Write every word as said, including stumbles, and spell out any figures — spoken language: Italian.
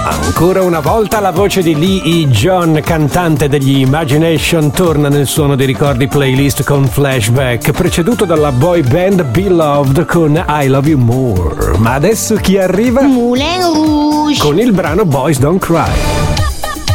Ancora una volta la voce di Lee E. John, cantante degli Imagination, torna nel suono dei ricordi playlist con Flashback, preceduto dalla boy band Beloved con I Love You More. Ma adesso chi arriva? Moulin Rouge! Con il brano Boys Don't Cry.